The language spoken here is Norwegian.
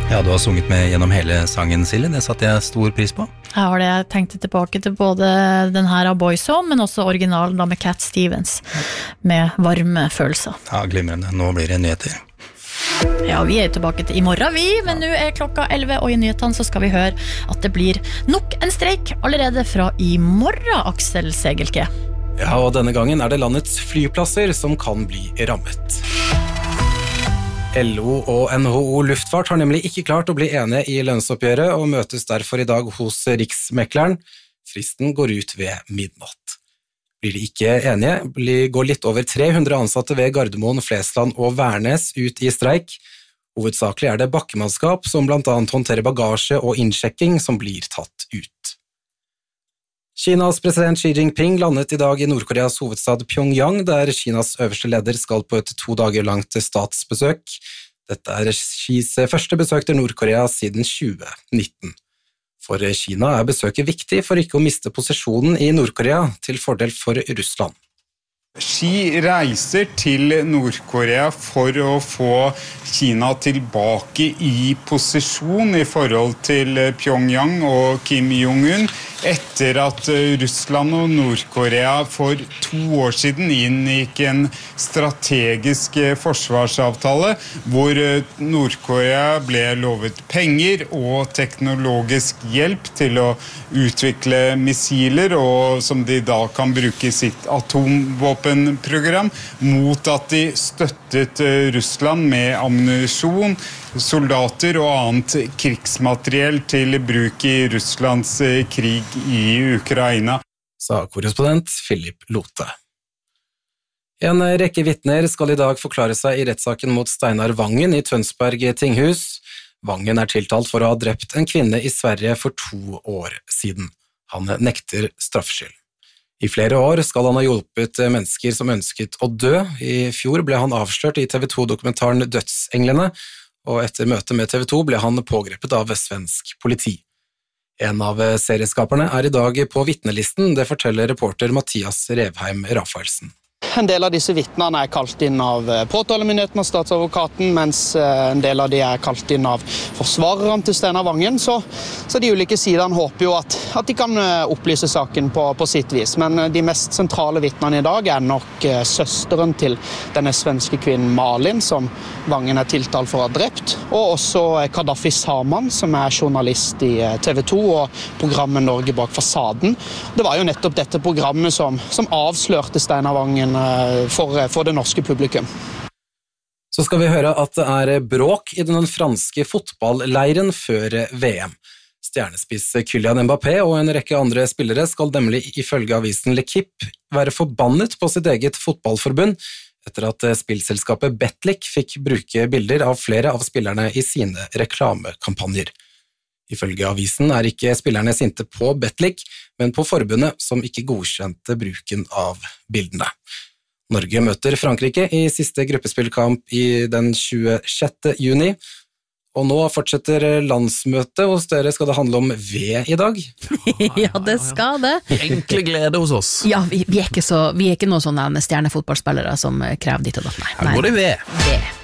Ja, du har sunget med gjennom hele sangen, Silje. Det satte jeg stor pris på. Jeg har det. Jeg tenkte tilbake til både den her av Boyzone, men også originalen da med Cat Stevens, med varme følelser. Ja, glimrende. Nå blir det nyheter. Ja, vi er tilbake til i morgen, men nå er klokka 11, og i nyhetene så skal vi høre at det blir nok en streik allerede fra i morgen, Aksel Segelke. Ja, og denne gangen er det landets flyplasser som kan bli rammet. LO og NHO Luftfart har nemlig ikke klart å bli enige i lønnsoppgjøret og møtes derfor i dag hos Riksmekleren. Fristen går ut ved midnatt. Blir de ikke enige, går litt over 300 ansatte ved Gardermoen, Flesland og Værnes ut i streik. Hovedsakelig er det bakkemannskap som blant annet håndterer bagasje og innsjekking som blir tatt ut. Kinas president Xi Jinping landet i dag i Nord-Koreas hovedstad Pyongyang, der Kinas øverste leder skal på et 2 dager langt statsbesøk. Dette er Xis første besøk til Nord-Korea siden 2019. For Kina er besøket viktig for ikke å miste posisjonen i Nord-Korea til fordel for Russland. Xi reiser til Nord-Korea for å få Kina tilbake i posisjon i forhold til Pyongyang og Kim Jong-un, etter at Russland og Nord-Korea for 2 år siden inngikk en strategisk forsvarsavtale, hvor Nord-Korea ble lovet penger og teknologisk hjelp til å utvikle missiler, og som de da kan bruke i sitt atomvåpenprogram, mot at de støttet Russland med ammunisjon, soldater og annet krigsmateriell til bruk i Russlands krig i Ukraina. Sa korrespondent Philip Lote. En rekke vitner skal i dag forklare seg i rettssaken mot Steinar Vangen i Tønsberg tinghus. Vangen er tiltalt for å ha drept en kvinne i Sverige for 2 år siden. Han nekter straffskyld. I flere år skal han ha hjulpet mennesker som ønsket å dø. I fjor ble han avslørt i TV 2-dokumentaren Dødsenglene, og etter møtet med TV 2 ble han pågrepet av svensk politi. En av serieskaperne er i dag på vitnelisten, det forteller reporter Mathias Revheim Rafaelsen. En del av disse vittnene er kalt inn av påtalemyndigheten og statsadvokaten, mens en del av de er kalt inn av forsvareren til Steinar Vangen. Så de ulike sidene håper jo at de kan opplyse saken på sitt vis. Men de mest sentrale vittnene i dag er nok søsteren til denne svenske kvinnen Malin, som Vangen er tiltalt for å ha drept, og også Gaddafi Saman, som er journalist i TV 2 og programmet Norge bak fasaden. Det var jo nettopp dette programmet som avslørte Steinar Vangen for det norske publikum. Så skal vi høre at det er bråk i den franske fotballleiren før VM. Stjernespiss Kylian Mbappé og en rekke andre spillere skal nemlig ifølge avisen L'Equipe være forbannet på sitt eget fotballforbund etter at spillselskapet Betlik fikk bruke bilder av flere av spillerne i sine reklamekampanjer. Ifølge avisen er ikke spillerne sinte på Betlik, men på forbundet som ikke godkjente bruken av bildene. Norge møter Frankrike i siste gruppespillkamp i den 26. juni, og nå fortsetter landsmøtet hos dere. Skal det handle om ved i dag? Ja, det skal det. Enkle glede hos oss. Ja, vi er ikke noen sånne stjernefotballspillere som krever ditt og datt. Nei. Her går det ved.